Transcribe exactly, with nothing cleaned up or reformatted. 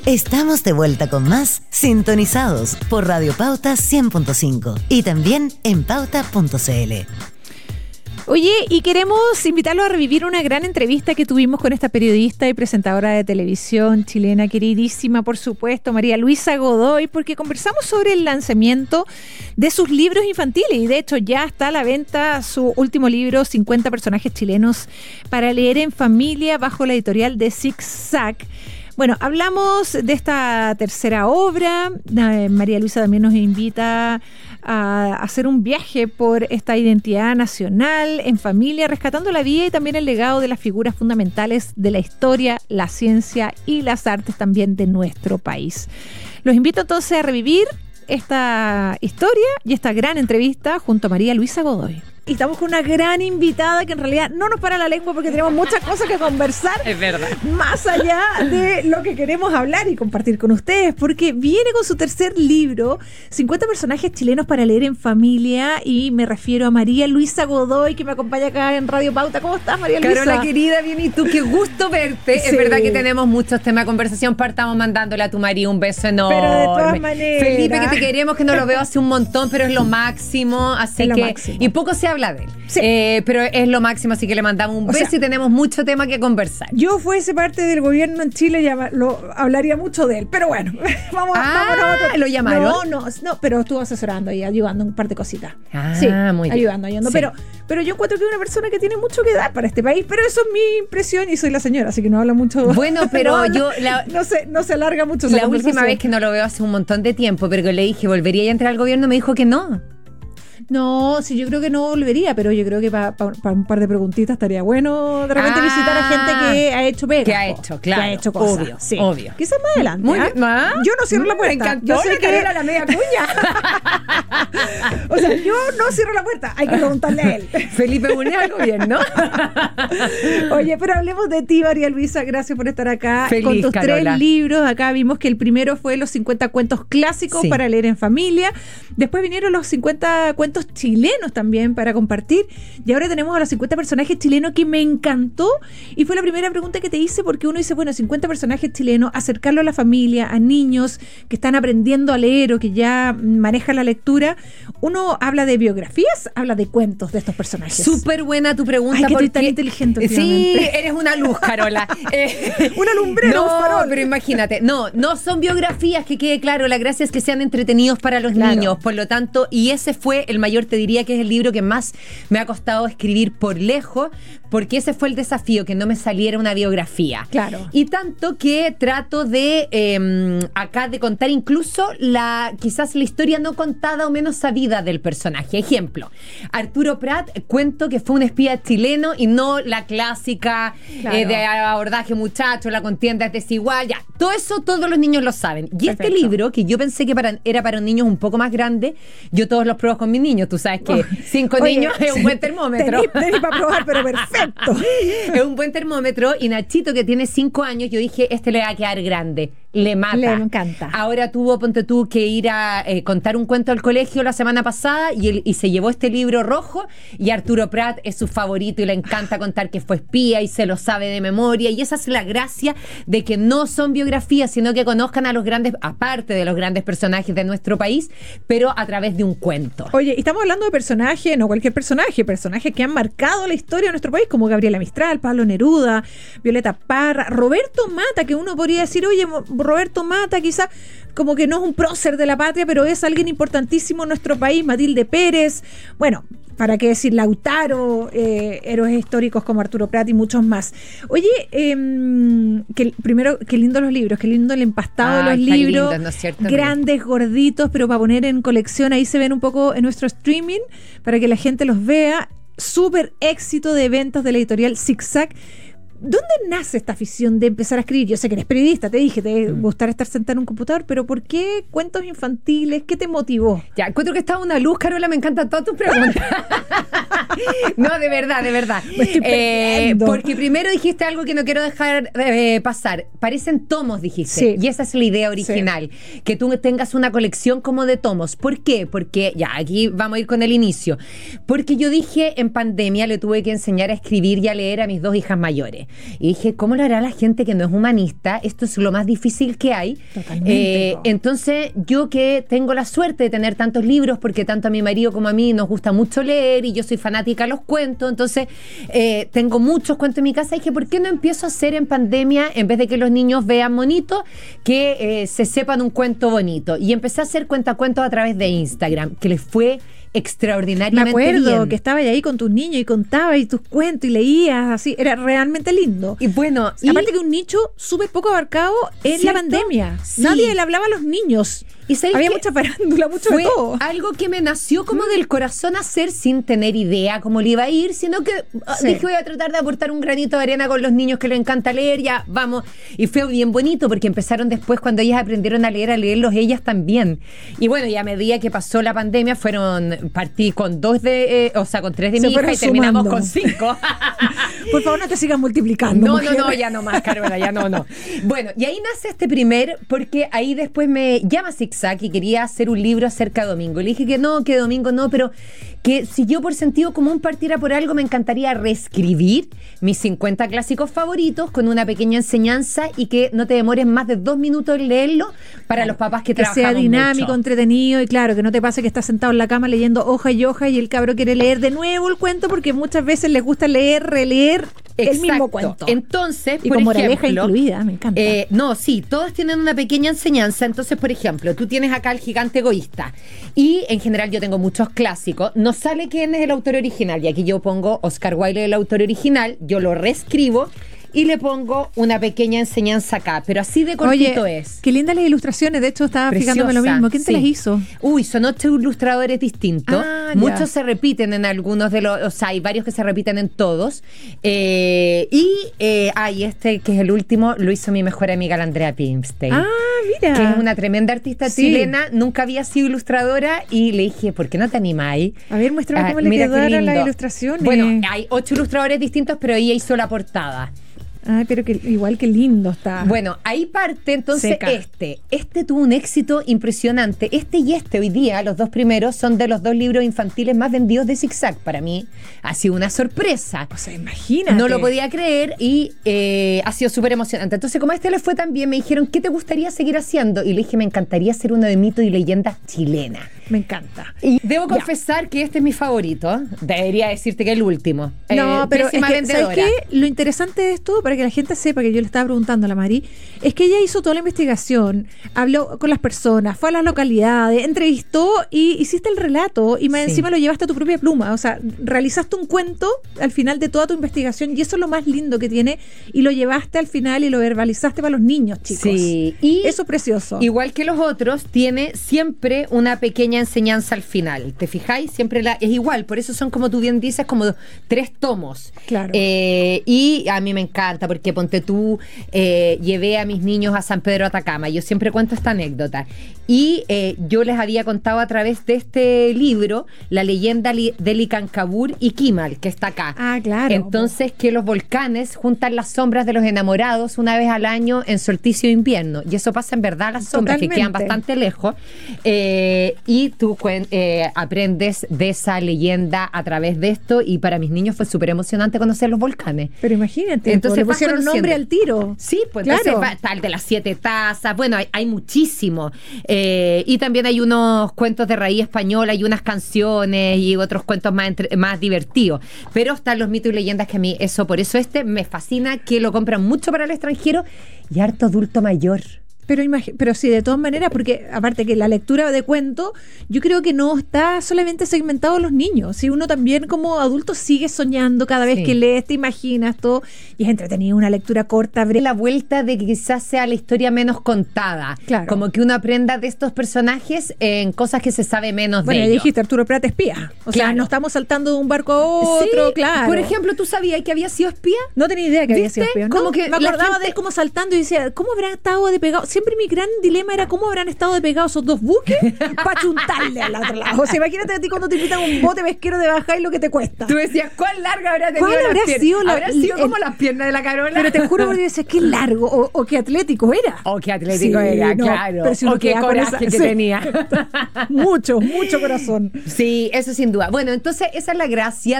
Estamos de vuelta con más Sintonizados por Radio Pauta cien punto cinco y también en pauta punto c l. Oye, y queremos invitarlos a revivir una gran entrevista que tuvimos con esta periodista y presentadora de televisión chilena, queridísima, por supuesto, María Luisa Godoy, porque conversamos sobre el lanzamiento de sus libros infantiles y de hecho ya está a la venta su último libro, cincuenta personajes chilenos para leer en familia, bajo la editorial de Zig-Zag. Bueno, hablamos de esta tercera obra. María Luisa también nos invita a hacer un viaje por esta identidad nacional en familia, rescatando la vida y también el legado de las figuras fundamentales de la historia, la ciencia y las artes también de nuestro país. Los invito entonces a revivir esta historia y esta gran entrevista junto a María Luisa Godoy. Y estamos con una gran invitada que en realidad no nos para la lengua porque tenemos muchas cosas que conversar. Es verdad. Más allá de lo que queremos hablar y compartir con ustedes, porque viene con su tercer libro, cincuenta personajes chilenos para leer en familia, y me refiero a María Luisa Godoy, que me acompaña acá en Radio Pauta. ¿Cómo estás, María Luisa? Carola, querida, bien, y tú, qué gusto verte. Sí. Es verdad que tenemos muchos temas de conversación. Partamos mandándole a tu marido un beso enorme. Pero de todas maneras. Felipe, que te queremos, que no lo veo hace un montón, pero es lo máximo. Así es que. Lo máximo. Y poco se habla de él. Sí. Eh, pero es lo máximo, así que le mandamos un o beso sea, y tenemos mucho tema que conversar. Yo fuese parte del gobierno en Chile, ya lo, hablaría mucho de él, pero bueno, vamos, ah, vámonos a otro. ¿Lo llamaron? No, no, no, pero estuvo asesorando y ayudando en un par de cositas. Ah, sí, muy bien. ayudando, ayudando. Sí. Pero, pero yo encuentro que es una persona que tiene mucho que dar para este país, pero eso es mi impresión y soy la señora, así que no habla mucho. Bueno, pero no habla, yo... La, no, se, no se alarga mucho esa La última vez que no lo veo hace un montón de tiempo, pero que le dije, ¿volvería a entrar al gobierno? Me dijo que no. No, sí, yo creo que no volvería, pero yo creo que para pa, pa un par de preguntitas estaría bueno de repente ah, visitar a gente que ha hecho pega. Que ha hecho, claro. Que ha hecho cosas. Obvio, sí. obvio. Quizás más adelante. Muy, ¿eh? ¿más? Yo no cierro mm, la puerta. Me encantó. Yo sé que era la media cuña. O sea, yo no cierro la puerta. Hay que preguntarle a él. Felipe Muñoz al gobierno. Oye, pero hablemos de ti, María Luisa. Gracias por estar acá. Feliz, con tus Carola. tres libros. Acá vimos que el primero fue los cincuenta cuentos clásicos sí. para leer en familia. Después vinieron los cincuenta cuentos chilenos también para compartir. Y ahora tenemos a los cincuenta personajes chilenos, que me encantó. Y fue la primera pregunta que te hice, porque uno dice, bueno, cincuenta personajes chilenos, acercarlo a la familia, a niños que están aprendiendo a leer o que ya manejan la lectura. Uno habla de biografías, habla de cuentos de estos personajes. Súper buena tu pregunta. Ay, que porque... estoy tan inteligente. Sí, eres una luz, Carola. eh, una lumbrera, no, un farol. Pero imagínate, no, no son biografías, que quede claro. La gracia es que sean entretenidos para los claro. niños, por lo tanto, y ese fue el mayor, te diría que es el libro que más me ha costado escribir por lejos, porque ese fue el desafío, que no me saliera una biografía. Claro. Y tanto que trato de eh, acá de contar incluso la quizás la historia no contada o menos sabida del personaje. Ejemplo, Arturo Prat, cuento que fue un espía chileno y no la clásica claro. eh, de abordaje muchacho, la contienda es desigual, ya. Todo eso todos los niños lo saben. Y Perfecto. Este libro, que yo pensé que para, era para niños un poco más grandes, yo todos los pruebo con mis niños. Tú sabes que oh. cinco Oye, niños es un buen termómetro. Tení para probar, pero perfecto. Es un buen termómetro. Y Nachito, que tiene cinco años, yo dije, este le va a quedar grande. Le mata. Le encanta. Ahora tuvo, ponte tú, que ir a eh, contar un cuento al colegio la semana pasada y, él, y se llevó este libro rojo, y Arturo Prat es su favorito y le encanta contar que fue espía y se lo sabe de memoria, y esa es la gracia de que no son biografías, sino que conozcan a los grandes, aparte de los grandes personajes de nuestro país, pero a través de un cuento. Oye, y estamos hablando de personajes, no cualquier personaje, personajes que han marcado la historia de nuestro país, como Gabriela Mistral, Pablo Neruda, Violeta Parra, Roberto Mata, que uno podría decir, oye, Roberto Mata quizás como que no es un prócer de la patria, pero es alguien importantísimo en nuestro país. Matilde Pérez, bueno, para qué decir, Lautaro, eh, héroes históricos como Arturo Prat y muchos más. Oye, eh, que, primero, qué lindo los libros, qué lindo el empastado ah, de los libros, lindo, ¿no es cierto? Grandes, gorditos, pero para poner en colección, ahí se ven un poco en nuestro streaming, para que la gente los vea. Súper éxito de ventas de la editorial Zig-Zag. ¿Dónde nace esta afición de empezar a escribir? Yo sé que eres periodista, te dije, te debe gustar estar sentada en un computador, pero ¿por qué cuentos infantiles? ¿Qué te motivó? Ya, encuentro que estaba una luz, Carola, me encantan todas tus preguntas. No, de verdad, de verdad. Me estoy eh, porque primero dijiste algo que no quiero dejar eh, pasar. Parecen tomos, dijiste. Sí. Y esa es la idea original. Sí. Que tú tengas una colección como de tomos. ¿Por qué? Porque, ya, aquí vamos a ir con el inicio. Porque yo dije, en pandemia le tuve que enseñar a escribir y a leer a mis dos hijas mayores. Y dije, ¿cómo lo hará la gente que no es humanista? Esto es lo más difícil que hay. Totalmente. Eh, entonces, yo que tengo la suerte de tener tantos libros, porque tanto a mi marido como a mí nos gusta mucho leer y yo soy fanática de los cuentos, entonces eh, tengo muchos cuentos en mi casa. Y dije, ¿por qué no empiezo a hacer en pandemia, en vez de que los niños vean bonitos, que eh, se sepan un cuento bonito? Y empecé a hacer cuentacuentos a través de Instagram, que les fue extraordinariamente Me acuerdo bien. que estabas ahí con tus niños y contabas y tus cuentos y leías así, era realmente lindo. Y bueno, y aparte que un nicho súper poco abarcado en ¿Cierto? la pandemia. Sí. Nadie le hablaba a los niños. ¿Y sabes había qué? mucha farándula, mucho Fue de todo. algo que me nació como del corazón hacer, sin tener idea cómo le iba a ir, sino que ah, Sí. dije, voy a tratar de aportar un granito de arena con los niños que les encanta leer, ya, vamos. Y fue bien bonito porque empezaron después, cuando ellas aprendieron a leer, a leerlos ellas también. Y bueno, y a medida que pasó la pandemia, fueron, partí con dos de, eh, o sea, con tres de Se mi hija fueron y terminamos sumando. con cinco. Por favor, no te sigas multiplicando. No, mujer. no, no, ya no más, Carola, ya no, no. Bueno, y ahí nace este primer, porque ahí después me llama Zigzag y quería hacer un libro acerca de Domingo. Le dije que no, que Domingo no, pero que si yo por sentido común partiera por algo, me encantaría reescribir mis cincuenta clásicos favoritos con una pequeña enseñanza y que no te demores más de dos minutos en leerlo para los papás que, que trabajamos sea dinámico, mucho. entretenido y claro, que no te pase que estás sentado en la cama leyendo hoja y hoja y el cabro quiere leer de nuevo el cuento porque muchas veces les gusta leer, releer el mismo Exacto. cuento. Entonces, y por con moraleja ejemplo, incluida, me encanta. Eh, no, sí, todas tienen una pequeña enseñanza. Entonces, por ejemplo, tú tienes acá El gigante egoísta y en general yo tengo muchos clásicos. No sale quién es el autor original y aquí yo pongo Oscar Wilde, el autor original, yo lo reescribo y le pongo una pequeña enseñanza acá, pero así de cortito Oye, es. qué lindas las ilustraciones, de hecho estaba fijándome lo Preciosa, mismo. ¿Quién te sí. las hizo? Uy, son ocho ilustradores distintos. Ah, Muchos ya. se repiten en algunos de los, o sea, hay varios que se repiten en todos. Eh, y eh, hay este que es el último, lo hizo mi mejor amiga, la Andrea Pimstein. Ah, mira. Que es una tremenda artista Sí. chilena, nunca había sido ilustradora y le dije, ¿por qué no te animáis? A ver, muéstrame Ah, cómo le mira qué quedaron las lindo. ilustraciones. Bueno, hay ocho ilustradores distintos, pero ella hizo la portada. Ay, pero que igual que lindo está. Bueno, ahí parte entonces Seca. este. Este tuvo un éxito impresionante. Este y este hoy día, los dos primeros, son de los dos libros infantiles más vendidos de Zigzag. Para mí ha sido una sorpresa. O sea, imagínate. No lo podía creer y eh, ha sido súper emocionante. Entonces, como a este le fue tan bien, me dijeron, ¿qué te gustaría seguir haciendo? Y le dije, me encantaría hacer uno de mitos y leyendas chilenas. Me encanta. Y debo Ya. confesar que este es mi favorito. Debería decirte que el último. No, Eh, pero es que, pésima ¿sabes vendedora. qué? Lo interesante de esto, para que la gente sepa, que yo le estaba preguntando a la Mari, es que ella hizo toda la investigación, habló con las personas, fue a las localidades, entrevistó y hiciste el relato y más Sí. encima lo llevaste a tu propia pluma. O sea, realizaste un cuento al final de toda tu investigación y eso es lo más lindo que tiene y lo llevaste al final y lo verbalizaste para los niños, chicos. Sí, y Eso es precioso. igual que los otros, tiene siempre una pequeña enseñanza al final. ¿Te fijáis? Siempre la, es igual, por eso son, como tú bien dices, como tres tomos. Claro. Eh, y a mí me encanta, porque ponte tú, eh, llevé a mis niños a San Pedro Atacama. Yo siempre cuento esta anécdota. Y eh, yo les había contado a través de este libro la leyenda li- de Licancabur y Kimal, que está acá. Ah, claro. Entonces, que los volcanes juntan las sombras de los enamorados una vez al año en solsticio de invierno. Y eso pasa en verdad, las sombras que quedan Totalmente. bastante lejos. Eh, y tú cuen- eh, aprendes de esa leyenda a través de esto. Y para mis niños fue súper emocionante conocer los volcanes. Pero imagínate, Entonces le vas pusieron conociendo. nombre al tiro. Sí, pues Claro. entonces va- está el de las siete tazas, bueno, hay, hay muchísimo. Eh, y también hay unos cuentos de raíz española y unas canciones y otros cuentos más, entre- más divertidos. Pero están los mitos y leyendas que a mí, eso, por eso este me fascina, que lo compran mucho para el extranjero y harto adulto mayor. Pero, imagi- pero sí, de todas maneras, porque aparte que la lectura de cuentos, yo creo que no está solamente segmentado a los niños. Si uno también como adulto sigue soñando cada vez Sí. que lees, te imaginas todo, y es entretenido, una lectura corta, breve. La vuelta de que quizás sea la historia menos contada. Claro. Como que uno aprenda de estos personajes en cosas que se sabe menos Bueno, de ya ellos. dijiste, Arturo Prat espía. O sea, Claro. no estamos saltando de un barco a otro, Sí, claro. Por ejemplo, ¿tú sabías que había sido espía? No tenía idea que había ¿Viste? sido espión. Como No, que me la acordaba gente- de él como saltando y decía, ¿cómo habrán estado de pegados? Siempre mi gran dilema era cómo habrán estado de pegados esos dos buques para chuntarle al otro lado. O sea, imagínate a ti cuando te invitan a un bote pesquero de bajar y lo que te cuesta. Tú decías, ¿cuál larga habrá tenido ¿Cuál las habrá piernas? sido la- ¿Habrá sido el- como las piernas de la Carola? Pero te juro porque dices, qué largo o, o qué atlético era. Oh, qué atlético Sí, era, no, claro. pero si uno O qué queda con coraje esa- que sí. tenía. Mucho, mucho corazón. Sí, eso sin duda. Bueno, entonces esa es la gracia